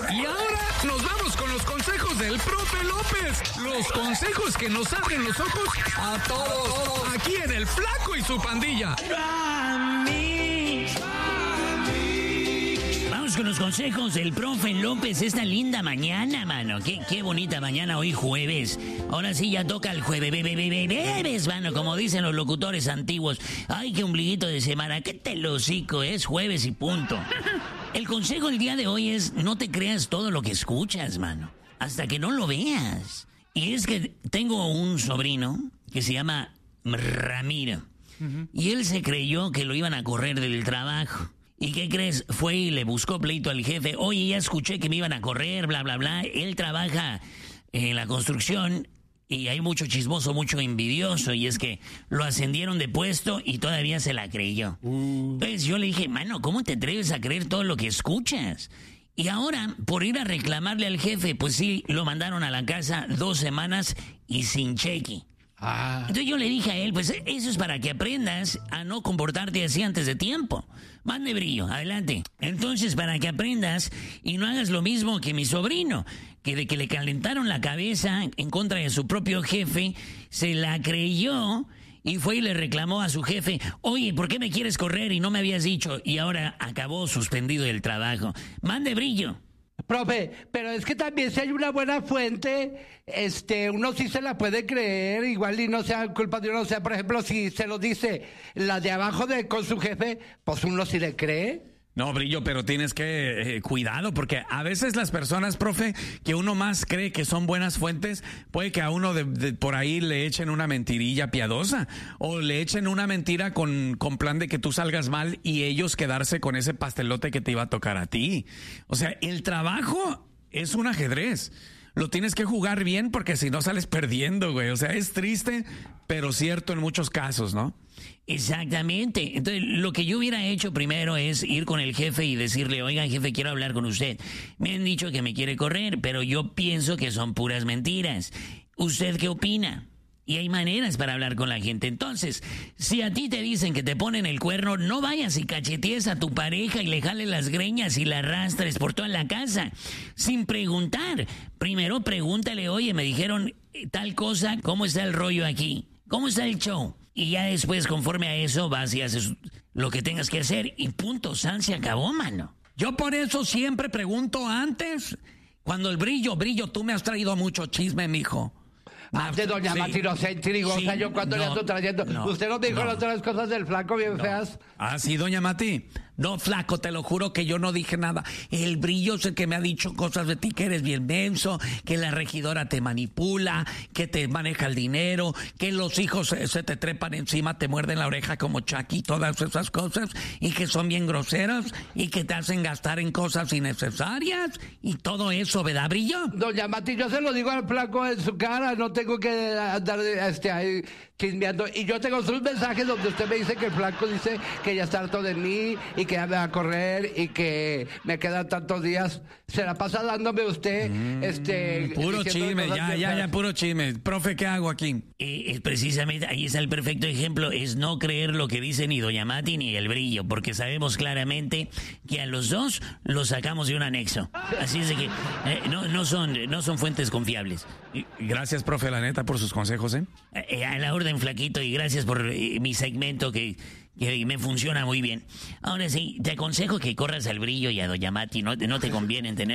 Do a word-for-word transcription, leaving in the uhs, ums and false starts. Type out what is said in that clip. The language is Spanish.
Y ahora nos vamos con los consejos del profe López. Los consejos que nos abren los ojos a todos. Aquí en El Flaco y su Pandilla. Vamos con los consejos del profe López esta linda mañana, mano. Qué, qué bonita mañana hoy jueves. Ahora sí ya toca el jueves, bebé, bebé, bebes, mano, como dicen los locutores antiguos. Ay, qué ombliguito de semana. ¿Qué te lo hocico? Es jueves y punto. El consejo del día de hoy es no te creas todo lo que escuchas, mano. Hasta que no lo veas. Y es que tengo un sobrino que se llama Ramiro. Uh-huh. Y él se creyó que lo iban a correr del trabajo. ¿Y qué crees? Fue y le buscó pleito al jefe. Oye, ya escuché que me iban a correr, bla, bla, bla. Él trabaja en la construcción y hay mucho chismoso, mucho envidioso. Y es que lo ascendieron de puesto y todavía se la creyó. Uh. Entonces yo le dije, mano, ¿cómo te atreves a creer todo lo que escuchas? Y ahora, por ir a reclamarle al jefe, pues sí, lo mandaron a la casa dos semanas y sin cheque. Ah. Entonces yo le dije a él, pues eso es para que aprendas a no comportarte así antes de tiempo. Mande brillo, adelante. Entonces, para que aprendas y no hagas lo mismo que mi sobrino, que de que le calentaron la cabeza en contra de su propio jefe, se la creyó y fue y le reclamó a su jefe, oye, ¿por qué me quieres correr y no me habías dicho? Y ahora acabó suspendido del trabajo. Mande brillo. Profe, pero es que también si hay una buena fuente, este, uno sí se la puede creer, igual y no sea culpa de uno, o sea, por ejemplo, si se lo dice la de abajo de con su jefe, pues uno sí le cree. No, Brillo, pero tienes que eh, cuidado, porque a veces las personas, profe, que uno más cree que son buenas fuentes, puede que a uno de, de por ahí le echen una mentirilla piadosa, o le echen una mentira con, con plan de que tú salgas mal y ellos quedarse con ese pastelote que te iba a tocar a ti. O sea, el trabajo es un ajedrez. Lo tienes que jugar bien porque si no sales perdiendo, güey. O sea, es triste, pero cierto en muchos casos, ¿no? Exactamente. Entonces, lo que yo hubiera hecho primero es ir con el jefe y decirle, oiga, jefe, quiero hablar con usted. Me han dicho que me quiere correr, pero yo pienso que son puras mentiras. ¿Usted qué opina? Y hay maneras para hablar con la gente. Entonces, si a ti te dicen que te ponen el cuerno, no vayas y cachetees a tu pareja y le jales las greñas y la arrastres por toda la casa, sin preguntar. Primero pregúntale, oye, me dijeron tal cosa, ¿cómo está el rollo aquí? ¿Cómo está el show? Y ya después, conforme a eso, vas y haces lo que tengas que hacer y punto, san, se acabó, mano. Yo por eso siempre pregunto antes, cuando el brillo, brillo, tú me has traído mucho chisme, mijo. Ah, de doña sí. Mati Inocente, o sea, yo cuando no, le ando trayendo. No, usted no me dijo no. las otras cosas del Flaco bien no. feas. Ah, sí, doña Mati. No, Flaco, te lo juro que yo no dije nada. El brillo es el que me ha dicho cosas de ti, que eres bien menso, que la regidora te manipula, que te maneja el dinero, que los hijos se, se te trepan encima, te muerden la oreja como Chucky, todas esas cosas, y que son bien groseros, y que te hacen gastar en cosas innecesarias, y todo eso, ¿verdad, brillo? Doña Mati, yo se lo digo al Flaco en su cara, no tengo que andar este, ahí chismeando. Y yo tengo sus mensajes donde usted me dice que el Flaco dice que ya está harto de mí y que ya me va a correr y que me quedan tantos días. Se la pasa dándome usted mm, este puro chisme, ya, ya, ya, puro chisme. Profe, ¿qué hago aquí? Eh, eh, precisamente ahí está el perfecto ejemplo, es no creer lo que dice ni doña Mati ni el brillo, porque sabemos claramente que a los dos los sacamos de un anexo. Así es de que eh, no, no, son, no son fuentes confiables. Gracias, profe, la neta, por sus consejos, ¿eh? eh a la orden, Flaquito, y gracias por eh, mi segmento que, que me funciona muy bien. Ahora sí, te aconsejo que corras al brillo y a doña Mati, no, no te conviene tener